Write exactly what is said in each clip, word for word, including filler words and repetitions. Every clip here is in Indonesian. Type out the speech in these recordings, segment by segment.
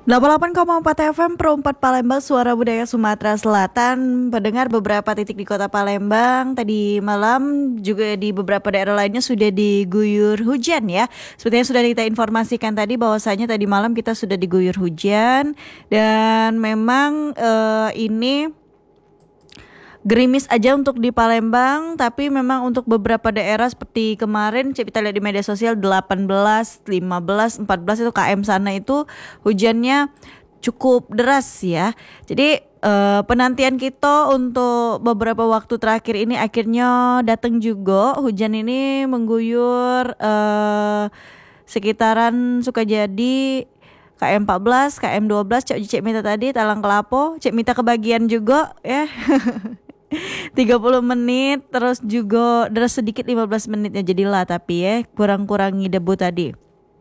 delapan puluh delapan koma empat F M Pro empat Palembang, Suara Budaya Sumatera Selatan. Pendengar, beberapa titik di kota Palembang tadi malam juga di beberapa daerah lainnya sudah diguyur hujan ya. Seperti yang sudah kita informasikan tadi, bahwasanya tadi malam kita sudah diguyur hujan. Dan memang eh, ini gerimis aja untuk di Palembang, tapi memang untuk beberapa daerah seperti kemarin kita lihat di media sosial delapan belas, lima belas, empat belas itu K M sana itu hujannya cukup deras ya. Jadi eh, penantian kita untuk beberapa waktu terakhir ini akhirnya datang juga. Hujan ini mengguyur eh, sekitaran Sukajadi, K M empat belas, K M dua belas, Cek Cek Mita tadi, Talang Kelapo, Cek Mita kebagian juga ya. tiga puluh menit, terus juga deras sedikit lima belas menitnya jadilah, tapi ya kurang-kurangi debu tadi.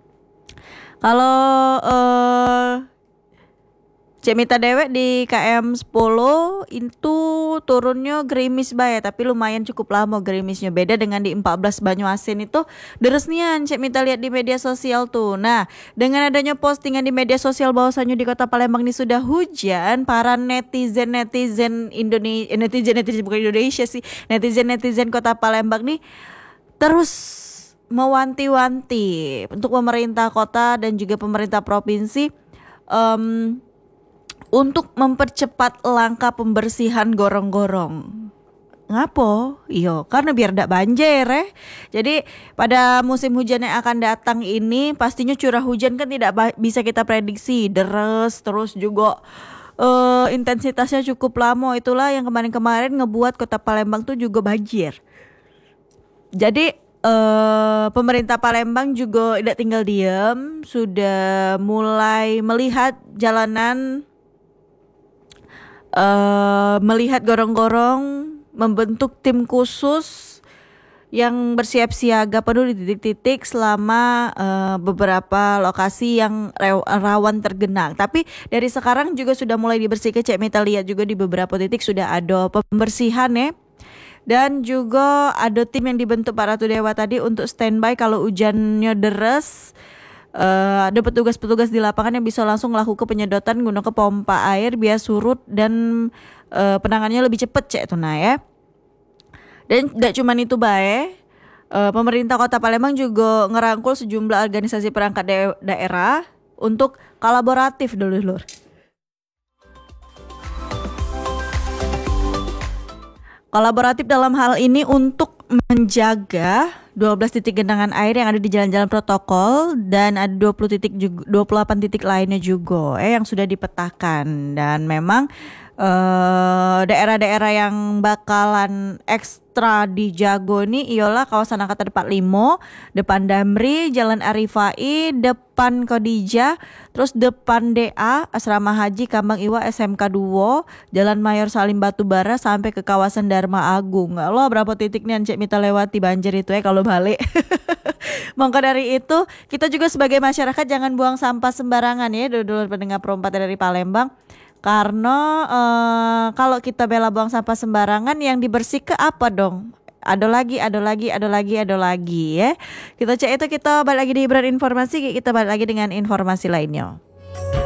Kalau uh, Cek Mita dewek di K M sepuluh itu turunnya gerimis bae, tapi lumayan cukup lama gerimisnya. Beda dengan di empat belas Banyuasin itu deresnya Cek Mita lihat di media sosial tuh. Nah, dengan adanya postingan di media sosial bahwasanya di kota Palembang ini sudah hujan, para netizen-netizen Indonesia, netizen-netizen bukan Indonesia sih, netizen-netizen kota Palembang nih terus mewanti-wanti untuk pemerintah kota dan juga pemerintah provinsi um, untuk mempercepat langkah pembersihan gorong-gorong. Ngapo? Iyo, karena biar tidak banjir eh. Jadi pada musim hujan yang akan datang ini pastinya curah hujan kan tidak ba- bisa kita prediksi, deres, terus juga uh, intensitasnya cukup lama. Itulah yang kemarin-kemarin ngebuat kota Palembang tuh juga banjir. Jadi uh, pemerintah Palembang juga tidak tinggal diam, sudah mulai melihat jalanan, Uh, melihat gorong-gorong, membentuk tim khusus yang bersiap siaga penuh di titik-titik selama uh, beberapa lokasi yang rawan tergenang. Tapi dari sekarang juga sudah mulai dibersihkan. Cek Mita lihat juga di beberapa titik sudah ada pembersihan ya. Dan juga ada tim yang dibentuk Pak Ratu Dewa tadi untuk standby kalau hujannya deras. Uh, ada petugas-petugas di lapangan yang bisa langsung melakukan penyedotan guna ke pompa air biar surut dan uh, penanganannya lebih cepat cek tuh nah ya. Dan tidak cuma itu bae, uh, pemerintah Kota Palembang juga ngerangkul sejumlah organisasi perangkat da- daerah untuk kolaboratif dulu lur. Kolaboratif dalam hal ini untuk menjaga dua belas titik genangan air yang ada di jalan-jalan protokol, dan ada dua puluh titik juga, dua puluh delapan titik lainnya juga eh yang sudah dipetakan. Dan memang eh, daerah-daerah yang bakalan ekstra dijago nih ialah kawasan Angkatan empat puluh lima, depan Damri, Jalan Arifai, depan Khadijah, terus depan D A, Asrama Haji Kambang Iwa S M K dua, Jalan Mayor Salim Batubara sampai ke kawasan Dharma Agung. Allah, berapa titik nih Cek Mita lewati banjir itu ya kalau balik. Maka dari itu kita juga sebagai masyarakat jangan buang sampah sembarangan ya, dulu-dulu pendengar perempat dari Palembang. Karena uh, kalau kita bela buang sampah sembarangan, yang dibersihkan apa dong? Ada lagi, ada lagi, ada lagi, ada lagi ya. Kita cek itu, kita balik lagi di hiburan informasi, kita balik lagi dengan informasi lainnya.